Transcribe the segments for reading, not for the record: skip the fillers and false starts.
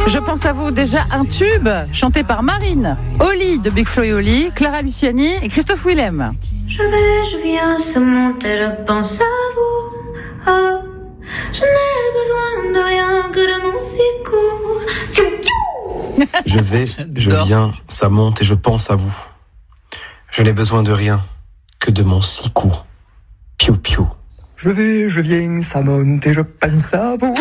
Je pense à vous, déjà un tube chanté par Marine, Oli de Big Flo et Oli, Clara Luciani et Christophe Willem. Je viens, ça monte et je pense à vous. Oh, je n'ai besoin de rien que de mon sicou. Je viens, ça monte et je pense à vous. Je n'ai besoin de rien que de mon sicou. Piou piou. Je viens, ça monte et je pense à vous.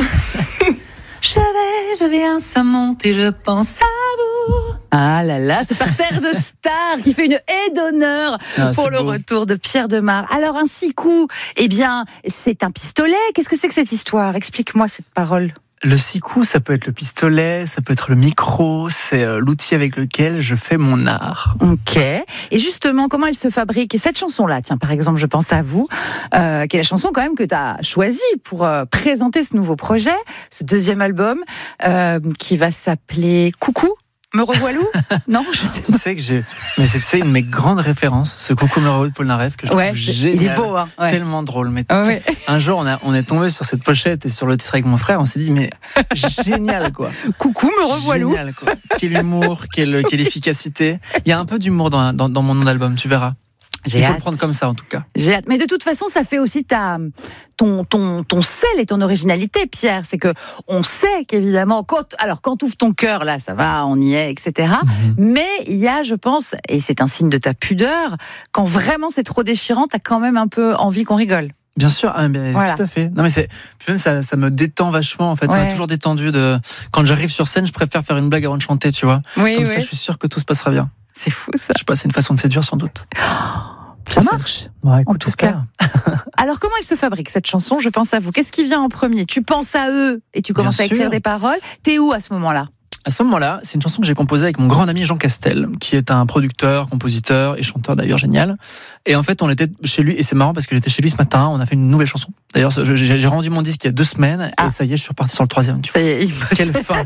Je viens, ça monte et je pense à vous. Ah là là, ce parterre de stars qui fait une haie d'honneur pour le retour de Pierre Demar. Alors un sicou, eh bien, c'est un pistolet. Qu'est-ce que c'est que cette histoire ? Explique-moi cette parole. Le sicou, ça peut être le pistolet, ça peut être le micro, c'est l'outil avec lequel je fais mon art. Ok. Et justement, comment elle se fabrique ? Et cette chanson-là, tiens, par exemple, je pense à vous, qui est la chanson quand même que tu as choisie pour présenter ce nouveau projet, ce deuxième album, qui va s'appeler Coucou, me revoilà. Non, je sais pas. Tu sais que mais c'est une de mes grandes références, ce Coucou me revoilà de Polnareff, que je trouve génial. Il est beau, hein. Ouais. Tellement drôle. Mais ouais. Un jour, on est tombé sur cette pochette et sur le titre avec mon frère, on s'est dit, mais génial, quoi. Coucou, me revoilà. Génial, quoi. Quel humour, quelle efficacité. Il y a un peu d'humour dans mon nom d'album, tu verras. Il faut le prendre comme ça, en tout cas. J'ai hâte. Mais de toute façon, ça fait aussi ton sel et ton originalité, Pierre. C'est que on sait qu'évidemment, quand t'ouvres ton cœur, là, ça va, on y est, etc. Mm-hmm. Mais il y a, je pense, et c'est un signe de ta pudeur, quand vraiment c'est trop déchirant, t'as quand même un peu envie qu'on rigole. Bien sûr, voilà. Tout à fait. Non, mais même ça me détend vachement, en fait. Ouais. Ça m'a toujours détendu quand j'arrive sur scène, je préfère faire une blague avant de chanter, tu vois. Oui, comme ça, je suis sûr que tout se passera bien. C'est fou, ça. Je sais pas, c'est une façon de séduire, sans doute. Ça marche. Bah, écoute, j'espère. Alors, comment elle se fabrique, cette chanson ? Je pense à vous. Qu'est-ce qui vient en premier ? Tu penses à eux et tu commences à écrire des paroles. T'es où à ce moment-là ? À ce moment-là, c'est une chanson que j'ai composée avec mon grand ami Jean Castel, qui est un producteur, compositeur et chanteur d'ailleurs génial. Et en fait, on était chez lui, et c'est marrant parce que j'étais chez lui ce matin, on a fait une nouvelle chanson. D'ailleurs, j'ai rendu mon disque il y a 2 semaines, et ça y est, je suis reparti sur le 3e. Tu vois. Ça y est, quelle fin